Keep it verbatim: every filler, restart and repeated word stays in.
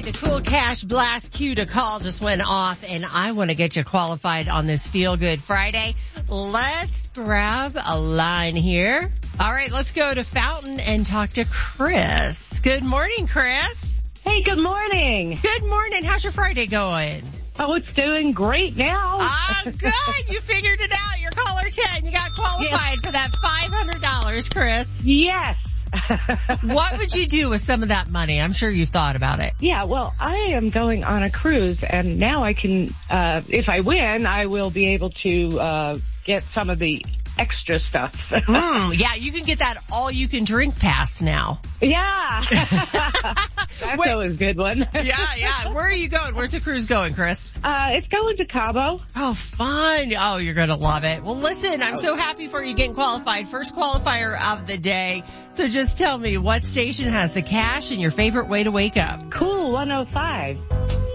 right, the Cool Cash Blast cue to call just went off, and I want to get you qualified on this Feel Good Friday. Let's grab a line here. All right, let's go to Fountain and talk to Chris. Good morning, Chris. Hey, good morning. Good morning. How's your Friday going? Oh, it's doing great now. Ah, good. You figured it out. You're caller ten. You got qualified Yes. for that five hundred dollars, Chris. Yes. What would you do with some of that money? I'm sure you've thought about it. Yeah, well, I am going on a cruise, and now I can, uh, if I win, I will be able to uh, get some of the extra stuff. Mm, yeah, you can get that all-you-can-drink pass now. Yeah. That's Wait. always a good one. Yeah, yeah. Where are you going? Where's the cruise going, Chris? Uh, it's going to Cabo. Oh, fun. Oh, you're going to love it. Well, listen, I'm so happy for you getting qualified. First qualifier of the day. So just tell me what station has the cash and your favorite way to wake up. Cool, one oh five.